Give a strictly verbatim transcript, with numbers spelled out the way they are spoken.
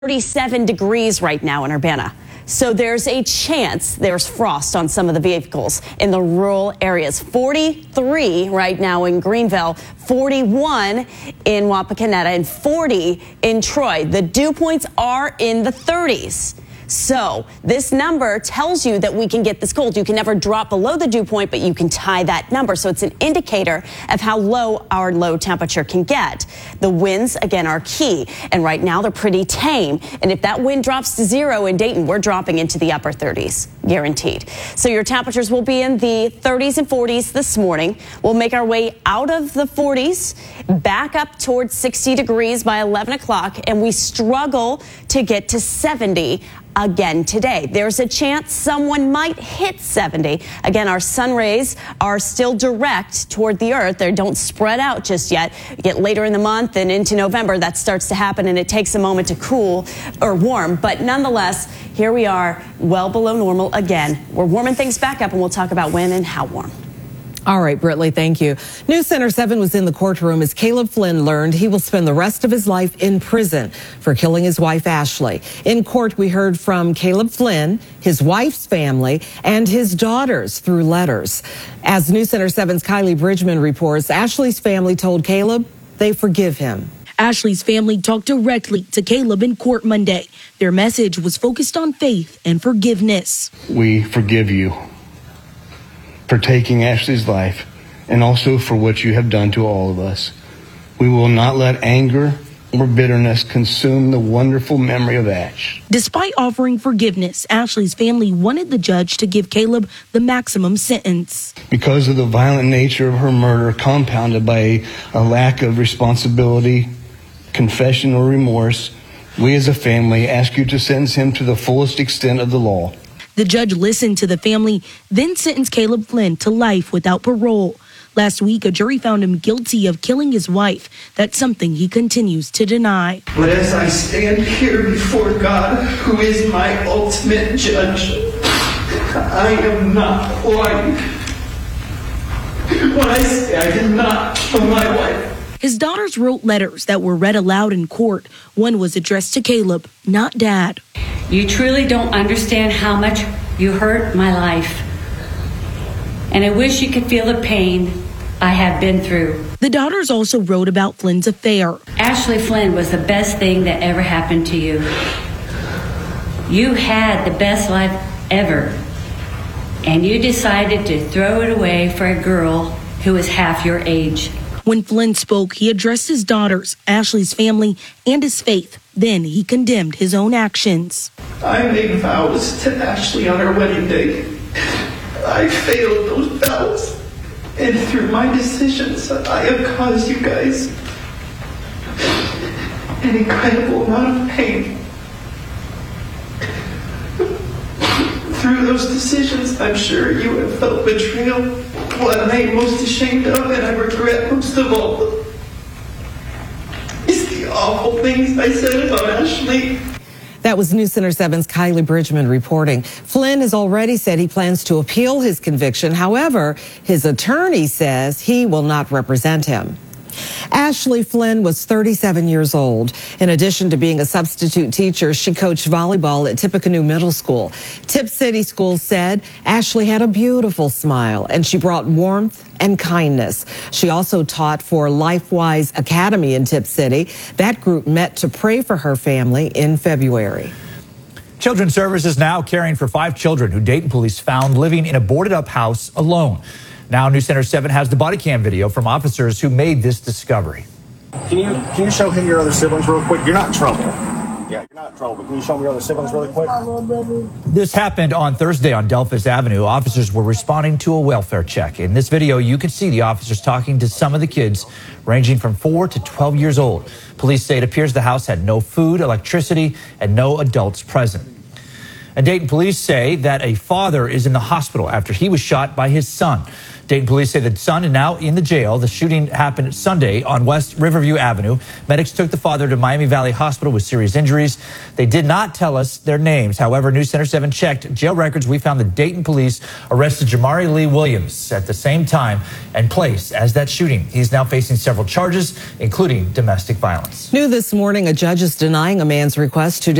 thirty-seven degrees right now in Urbana. So there's a chance there's frost on some of the vehicles in the rural areas. forty-three right now in Greenville, forty-one in Wapakoneta, and forty in Troy. The dew points are in the thirties. So this number tells you that we can get this cold. You can never drop below the dew point, but you can tie that number. So it's an indicator of how low our low temperature can get. The winds, again, are key. And right now they're pretty tame. And if that wind drops to zero in Dayton, we're dropping into the upper thirties, guaranteed. So your temperatures will be in the thirties and forties this morning. We'll make our way out of the forties, back up towards sixty degrees by eleven o'clock, and we struggle to get to seventy again today. There's a chance someone might hit seventy. Again, our sun rays are still direct toward the earth. They don't spread out just yet. You get later in the month and into November, that starts to happen, and it takes a moment to cool or warm. But nonetheless, here we are, well below normal again. We're warming things back up, and we'll talk about when and how warm. All right, Britley, thank you. News Center seven was in the courtroom as Caleb Flynn learned he will spend the rest of his life in prison for killing his wife, Ashley. In court, we heard from Caleb Flynn, his wife's family, and his daughters through letters. As News Center seven's Kylie Bridgman reports, Ashley's family told Caleb they forgive him. Ashley's family talked directly to Caleb in court Monday. Their message was focused on faith and forgiveness. We forgive you for taking Ashley's life and also for what you have done to all of us. We will not let anger or bitterness consume the wonderful memory of Ash. Despite offering forgiveness, Ashley's family wanted the judge to give Caleb the maximum sentence. Because of the violent nature of her murder, compounded by a, a lack of responsibility, confession, or remorse, we as a family ask you to sentence him to the fullest extent of the law. The judge listened to the family, then sentenced Caleb Flynn to life without parole. Last week, a jury found him guilty of killing his wife. That's something he continues to deny. But as I stand here before God, who is my ultimate judge, I am not lying when I say I did not kill my wife. His daughters wrote letters that were read aloud in court. One was addressed to Caleb, not Dad. You truly don't understand how much you hurt my life. And I wish you could feel the pain I have been through. The daughters also wrote about Flynn's affair. Ashley Flynn was the best thing that ever happened to you. You had the best life ever. And you decided to throw it away for a girl who was half your age. When Flynn spoke, he addressed his daughters, Ashley's family, and his faith. Then he condemned his own actions. I made vows to Ashley on our wedding day. I failed those vows. And through my decisions, I have caused you guys an incredible amount of pain. Through those decisions, I'm sure you have felt betrayal. What I am most ashamed of and I regret most of all is the awful things I said about Ashley. That was News Center seven's Kylie Bridgman reporting. Flynn has already said he plans to appeal his conviction. However, his attorney says he will not represent him. Ashley Flynn was thirty-seven years old. In addition to being a substitute teacher, she coached volleyball at Tippecanoe Middle School. Tip City Schools said Ashley had a beautiful smile and she brought warmth and kindness. She also taught for LifeWise Academy in Tip City. That group met to pray for her family in February. Children's Services now caring for five children who Dayton police found living in a boarded up house alone. Now, News Center seven has the body cam video from officers who made this discovery. Can you can you show him your other siblings real quick? You're not in trouble. Yeah, you're not in trouble, but can you show me your other siblings really quick? This happened on Thursday on Delphus Avenue. Officers were responding to a welfare check. In this video, you can see the officers talking to some of the kids ranging from four to twelve years old. Police say it appears the house had no food, electricity, and no adults present. And Dayton police say that a father is in the hospital after he was shot by his son. Dayton police say the son is now in the jail. The shooting happened Sunday on West Riverview Avenue. Medics took the father to Miami Valley Hospital with serious injuries. They did not tell us their names. However, News Center seven checked jail records. We found the Dayton police arrested Jamari Lee Williams at the same time and place as that shooting. He's now facing several charges, including domestic violence. New this morning, a judge is denying a man's request to